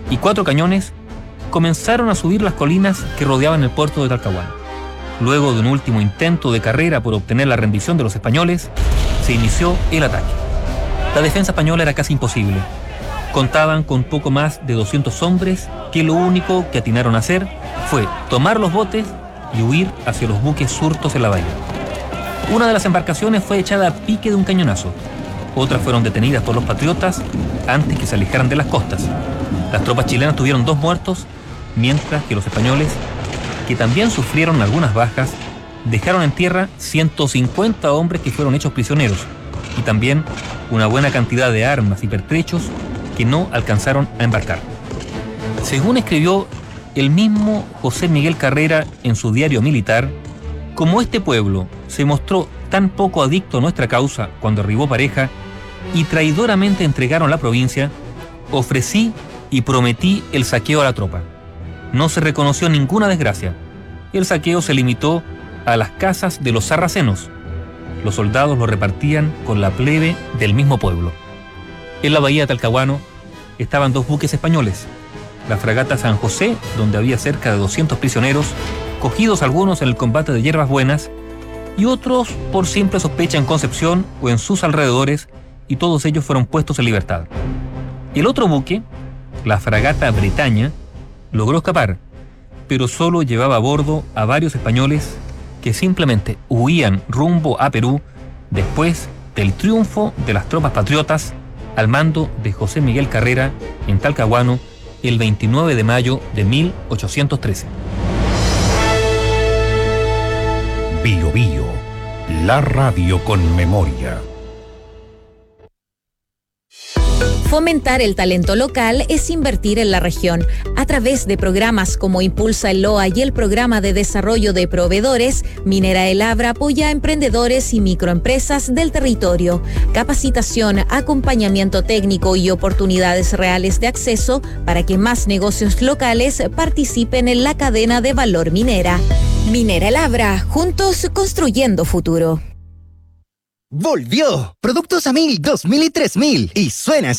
y 4 cañones comenzaron a subir las colinas que rodeaban el puerto de Talcahuano. Luego de un último intento de carrera por obtener la rendición de los españoles, se inició el ataque. La defensa española era casi imposible. Contaban con poco más de 200 hombres que lo único que atinaron a hacer fue tomar los botes y huir hacia los buques surtos en la bahía. Una de las embarcaciones fue echada a pique de un cañonazo. Otras fueron detenidas por los patriotas antes que se alejaran de las costas. Las tropas chilenas tuvieron 2 muertos, mientras que los españoles, que también sufrieron algunas bajas, dejaron en tierra 150 hombres que fueron hechos prisioneros y también una buena cantidad de armas y pertrechos que no alcanzaron a embarcar. Según escribió el mismo José Miguel Carrera en su diario militar, como este pueblo se mostró tan poco adicto a nuestra causa cuando arribó Pareja y traidoramente entregaron la provincia, ofrecí y prometí el saqueo a la tropa. No se reconoció ninguna desgracia. El saqueo se limitó a las casas de los sarracenos. Los soldados lo repartían con la plebe del mismo pueblo. En la bahía de Talcahuano estaban 2 buques españoles. La fragata San José, donde había cerca de 200 prisioneros, cogidos algunos en el combate de Hierbas Buenas, y otros por simple sospecha en Concepción o en sus alrededores, y todos ellos fueron puestos en libertad. El otro buque, la fragata Bretaña, logró escapar, pero solo llevaba a bordo a varios españoles que simplemente huían rumbo a Perú después del triunfo de las tropas patriotas al mando de José Miguel Carrera en Talcahuano el 29 de mayo de 1813. Bio Bio, la radio con memoria. Fomentar el talento local es invertir en la región. A través de programas como Impulsa el LOA y el Programa de Desarrollo de Proveedores, Minera El Abra apoya a emprendedores y microempresas del territorio. Capacitación, acompañamiento técnico y oportunidades reales de acceso para que más negocios locales participen en la cadena de valor minera. Minera El Abra, juntos construyendo futuro. ¡Volvió! Productos a 1000, 2000 y 3000. Y suena